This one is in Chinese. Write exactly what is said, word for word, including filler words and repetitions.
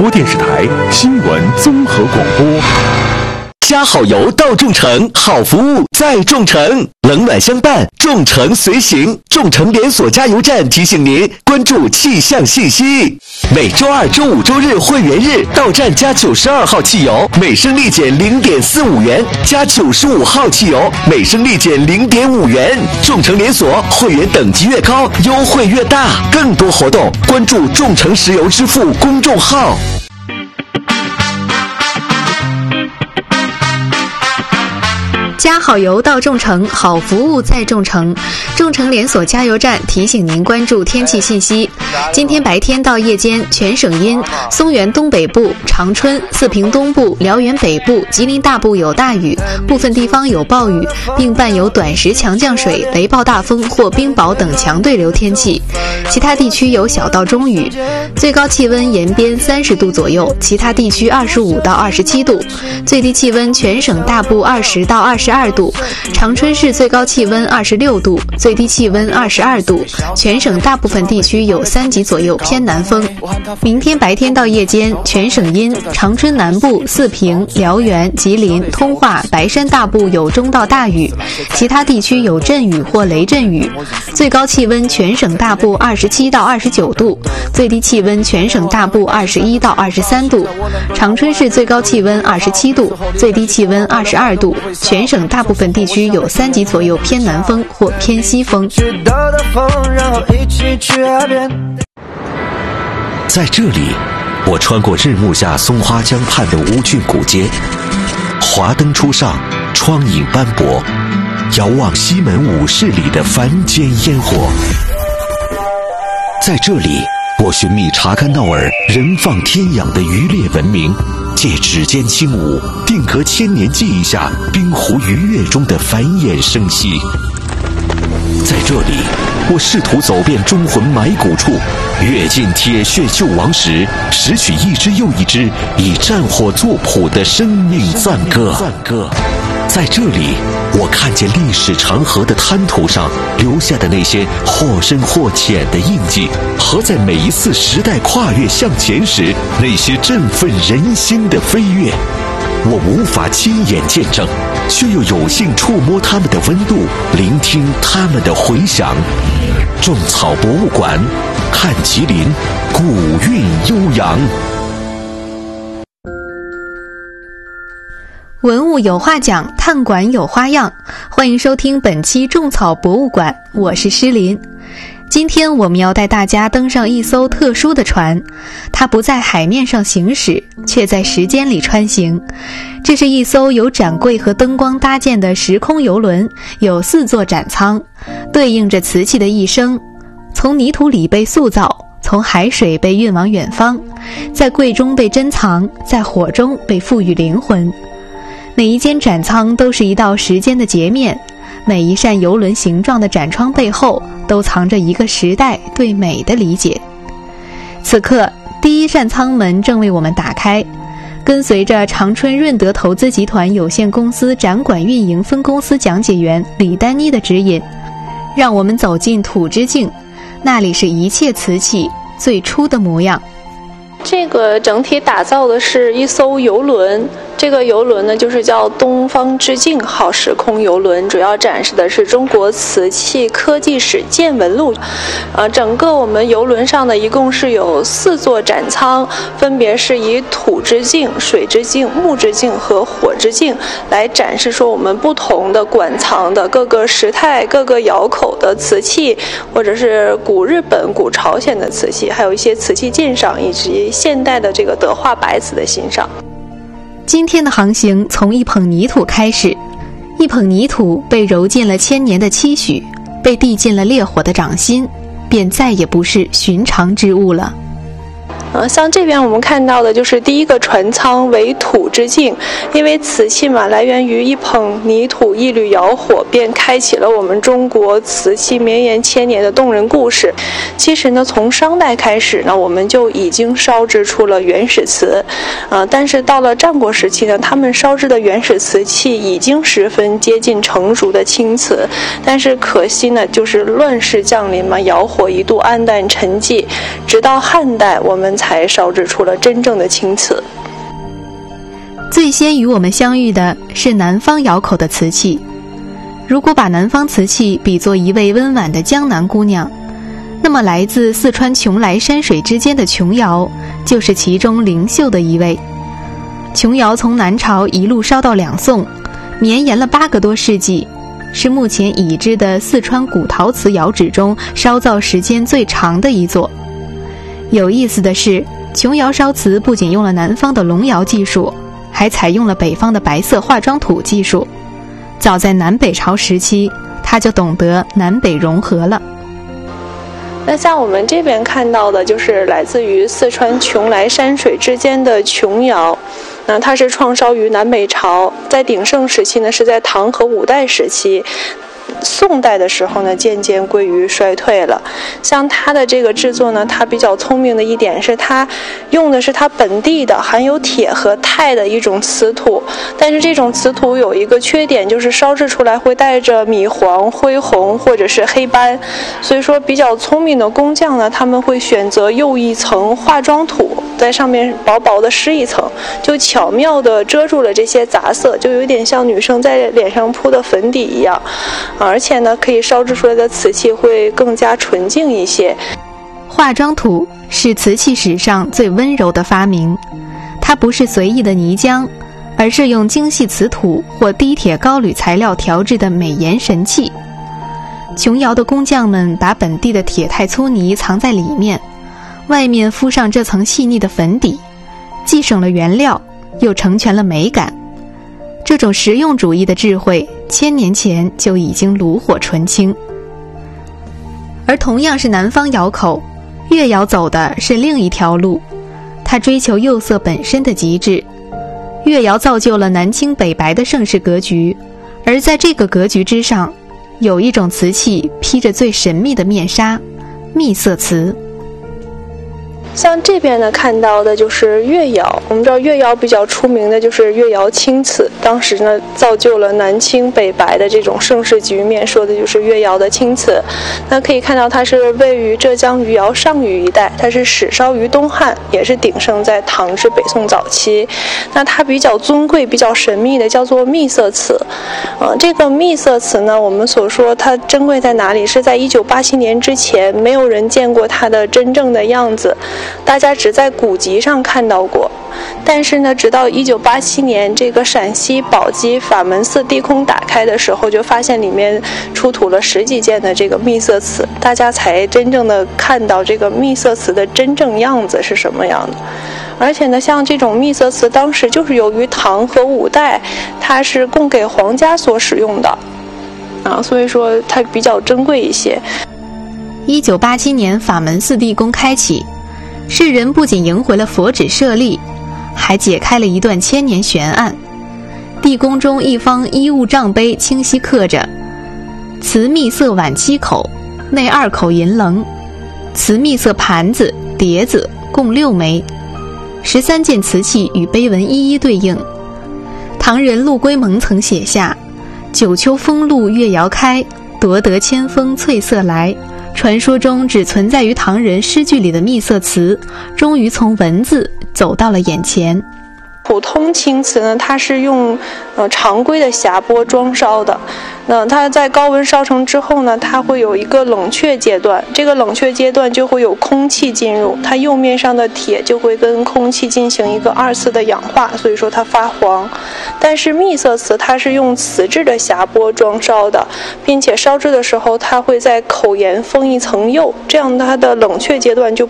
电视台新闻综合广播。加好油到众诚，好服务在众诚，冷暖相伴，众诚随行。众诚连锁加油站提醒您关注气象信息。每周二、周五、周日会员日到站加九十二号汽油，每升立减零点四五元；加九十五号汽油，每升立减零点五元。众诚连锁会员等级越高，优惠越大。更多活动关注众诚石油支付公众号。 加好油到众诚，好服务在众诚。众诚连锁加油站提醒您关注天气信息。今天白天到夜间全省阴，松原东北部、长春、四平东部、辽源北部、吉林大部有大雨，部分地方有暴雨，并伴有短时强降水、雷暴大风或冰雹等强对流天气。其他地区有小到中雨。最高气温沿边三十度左右，其他地区二十五到二十七度。最低气温全省大部二十到二十二度，长春市最高气温二十六度，最低气温二十二度。全省大部分地区有三级左右偏南风。明天白天到夜间全省阴，长春南部、四平、辽源、吉林、通化、白山大部有中到大雨，其他地区有阵雨或雷阵雨。最高气温全省大部二十七到二十九度，最低气温全省大部二十一到二十三度。长春市最高气温二十七度，最低气温二十二度。全省大部分地区有三级左右偏南风或偏西风。 在这里，我穿过日暮下松花江畔的乌郡古街，华灯初上，窗影斑驳，遥望西门武士里的凡间烟火。在这里，我寻觅查干闹尔人放天养的渔猎文明，借指尖轻舞，定格千年记忆下冰湖鱼跃中的繁衍生息。在这里，我试图走遍忠魂埋骨处，跃进铁血救亡时，拾取一支又一支以战火作谱的生命赞歌。在这里，我看见历史长河的滩涂上留下的那些或深或浅的印记，和在每一次时代跨越向前时那些振奋人心的飞跃。我无法亲眼见证，却又有幸触摸它们的温度，聆听它们的回响。种草博物馆，看麒麟，古韵悠扬。 文物有话讲，探馆有花样，欢迎收听本期种草博物馆，我是诗琳。今天我们要带大家登上一艘特殊的船，它不在海面上行驶，却在时间里穿行。这是一艘由展柜和灯光搭建的时空游轮，有四座展舱，对应着瓷器的一生，从泥土里被塑造，从海水被运往远方，在柜中被珍藏，在火中被赋予灵魂。每一间展舱都是一道时间的截面，每一扇游轮形状的展窗背后都藏着一个时代对美的理解。此刻，第一扇舱门正为我们打开，跟随着长春润德投资集团有限公司展馆运营分公司讲解员李丹妮的指引，让我们走进土之境，那里是一切瓷器最初的模样。 这个整体打造的是一艘游轮，这个游轮呢就是叫东方之境号时空游轮，主要展示的是中国瓷器科技史见闻录。呃，整个我们游轮上呢一共是有四座展舱，分别是以土之境、水之境、木之境和火之境来展示说我们不同的馆藏的各个时态、各个窑口的瓷器，或者是古日本、古朝鲜的瓷器，还有一些瓷器鉴赏以及现代的这个德化白瓷的欣赏。 今天的航行从一捧泥土开始，一捧泥土被揉进了千年的期许，被递进了烈火的掌心，便再也不是寻常之物了。 呃，像这边我们看到的就是第一个船舱为土之境，因为瓷器嘛，来源于一捧泥土一缕窑火，便开启了我们中国瓷器绵延千年的动人故事。其实呢，从商代开始呢，我们就已经烧制出了原始瓷，呃，但是到了战国时期呢，他们烧制的原始瓷器已经十分接近成熟的青瓷，但是可惜呢，就是乱世降临嘛，窑火一度黯淡沉寂，直到汉代我们才烧制出了真正的青瓷。 最先与我们相遇的是南方窑口的瓷器。如果把南方瓷器比作一位温婉的江南姑娘，那么来自四川邛崃山水之间的琼窑就是其中灵秀的一位。琼窑从南朝一路烧到两宋，绵延了八个多世纪，是目前已知的四川古陶瓷窑址中烧造时间最长的一座。有意思的是，琼窑烧瓷不仅用了南方的龙窑技术，还采用了北方的白色化妆土技术。早在南北朝时期，他就懂得南北融合了。 那像我们这边看到的，就是来自于四川邛崃山水之间的琼窑。那它是创烧于南北朝，在鼎盛时期呢是在唐和五代时期。宋代的时候呢，渐渐归于衰退了。像它的这个制作呢，它比较聪明的一点是，它用的是它本地的含有铁和钛的一种瓷土，但是这种瓷土有一个缺点，就是烧制出来会带着米黄、灰红或者是黑斑。所以说，比较聪明的工匠呢，他们会选择釉一层化妆土，在上面薄薄的施一层，就巧妙地遮住了这些杂色，就有点像女生在脸上铺的粉底一样。而且呢，可以烧制出来的瓷器会更加纯净一些。 化妆土是瓷器史上最温柔的发明，它不是随意的泥浆，而是用精细瓷土或低铁高铝材料调制的美颜神器。琼窑的工匠们把本地的铁钛粗泥藏在里面，外面敷上这层细腻的粉底，既省了原料，又成全了美感。这种实用主义的智慧，千年前就已经炉火纯青。而同样是南方窑口，越窑走的是另一条路，它追求釉色本身的极致。越窑造就了南青北白的盛世格局，而在这个格局之上，有一种瓷器披着最神秘的面纱——秘色瓷。 像这边呢看到的就是越窑，我们知道越窑比较出名的就是越窑青瓷，当时呢造就了南青北白的这种盛世局面，说的就是越窑的青瓷。那可以看到它是位于浙江余姚上虞一带，它是始烧于东汉，也是鼎盛在唐至北宋早期。那它比较尊贵比较神秘的叫做秘色瓷。呃，这个秘色瓷呢，我们所说它珍贵在哪里，是在一九八七年之前没有人见过它的真正的样子，大家只在古籍上看到过。但是呢，直到一九八七年这个陕西宝鸡法门寺地空打开的时候，就发现里面出土了十几件的这个秘色瓷，大家才真正的看到这个秘色瓷的真正样子是什么样的。而且呢，像这种秘色瓷当时就是由于唐和五代它是供给皇家所使用的啊，所以说它比较珍贵一些。 一九八七年法门寺地宫开启，世人不仅迎回了佛指舍利，还解开了一段千年悬案。地宫中一方衣物帐碑清晰刻着瓷秘色碗七口，内二口银棱，瓷秘色盘子碟子共六枚，十三件瓷器与碑文一一对应。唐人陆龟蒙曾写下：九秋风露月遥开，夺得千峰翠色来。传说中只存在于唐人诗句里的秘色瓷，终于从文字走到了眼前。 普通青瓷呢，它是用呃常规的匣钵装烧的。那它在高温烧成之后呢，它会有一个冷却阶段，这个冷却阶段就会有空气进入，它釉面上的铁就会跟空气进行一个二次的氧化，所以说它发黄。但是秘色瓷它是用瓷质的匣钵装烧的，并且烧制的时候它会在口沿封一层釉，这样它的冷却阶段就